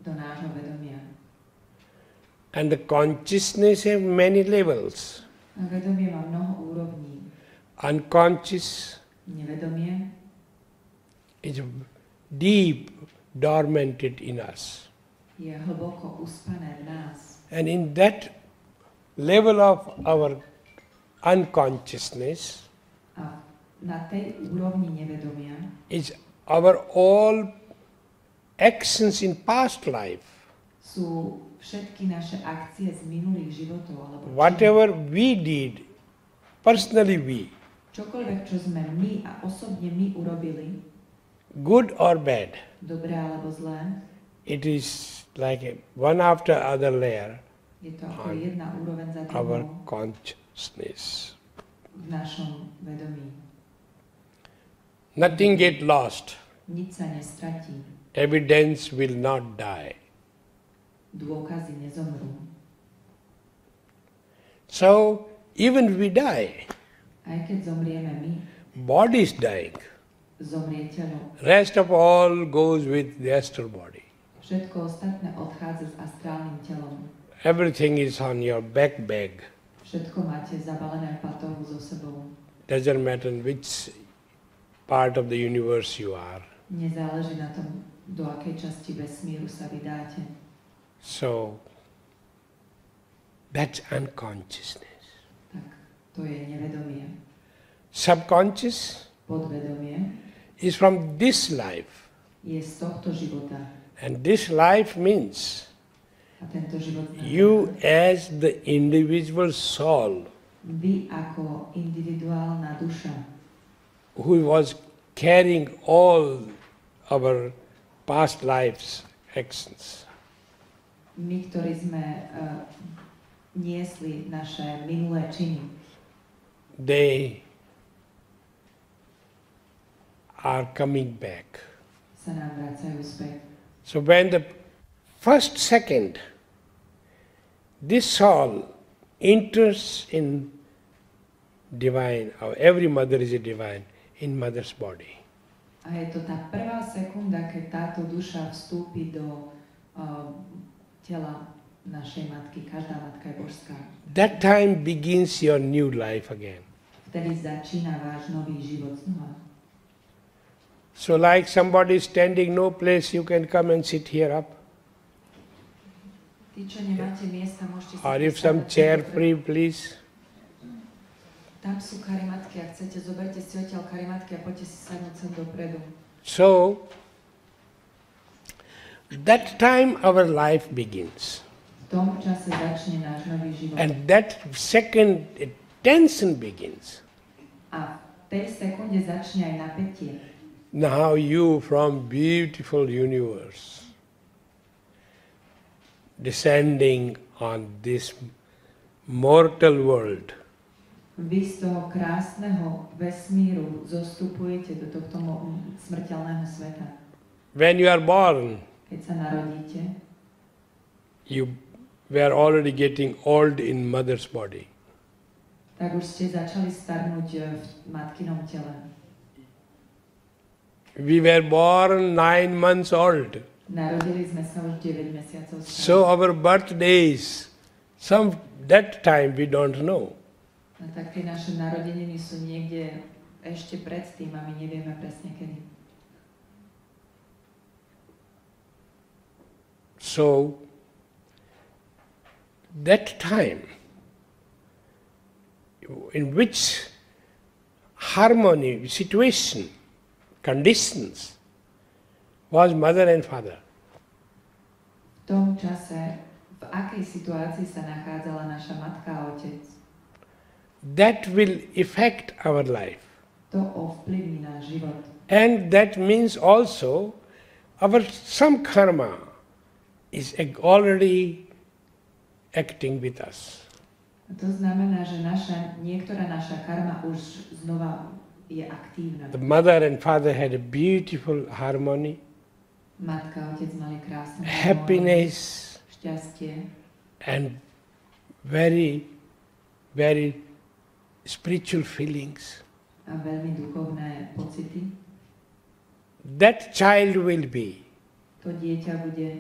do nášho vedomia. And the consciousness have many levels. A vedomie má mnoho úrovní. Unconscious Nevedomie is deep, dormanted in us. je hlboko uspané v nás. And in that level of our unconsciousness A na tej úrovni nevedomia is our all actions in past life. sú všetky naše akcie z minulých životov alebo Whatever we did, personally we, čokoľvek, čo sme my a osobne my urobili, good or bad, dobré alebo zlé, it is like one after other layer je to ako jedna úroveň za our druhou consciousness. v našom vedomí. Nothing get lost. Nič sa nestratí. Evidence will not die. Dôkazy nezomrú. So even we die, Aj keď zomrieme my, body is dying. zomrie telo. Rest of all goes with the astral body. Všetko ostatné odchádza s astrálnym telom. Everything is on your back bag. Všetko máte zabalené v patohu so sebou. Doesn't matter which part of the universe you are. Nezáleží na tom, do akej časti vesmíru sa vydáte. So that's unconsciousness. Tak to je nevedomie. Subconscious Podvedomie is from this life. je z tohto života. And this life means A tento život you as the individual soul vy ako individuálna duša, who was carrying all our past lives' actions. my, ktorí sme niesli naše minulé činy, They are coming back. sa nám vracajú späť. So when the first second this soul enters in divine, or every mother is a divine, in mother's body. A je to tá prvá sekunda, keď táto duša vstúpi do tela našej matky. Každá matka je božská. That time begins your new life again. Vtedy začína váš nový život znova. So like somebody standing no place, you can come and sit here up. Tí, čo nemáte miesta, môžete si Or if some chair free, please. Tam sú karimatky, ak chcete, zoberte si odtiaľ karimatky a poďte si sadnúť sem dopredu. So that time our life begins. V tom čase začne náš nový život. And that second tension begins. A v tej sekunde začne aj napätie. Now you from beautiful universe descending on this mortal world. Vy z toho krásneho vesmíru zostupujete do tohto smrteľného sveta. When you are born, Keď sa narodíte, you were already getting old in mother's body. tak už ste začali starnúť v matkinom tele. We were born 9 months old. Narodili sme sa už 9 mesiacov So our birthdays, that time we don't know. A tak tie naše narodeniny sú niekde ešte predtým a my nevieme presne kedy. So that time in which harmony, situation, conditions was mother and father. V tom čase, v akej situácii sa nachádzala naša matka a otec, That will affect our life. to ovplyvní náš život. And that means also our some karma is already acting with us. A to znamená, že niektorá naša karma už znova je aktívna. The mother and father had a beautiful harmony, Matka a otec mali krásne happiness, šťastie and very, very spiritual feelings. a veľmi duchovné pocity. That child will be To dieťa bude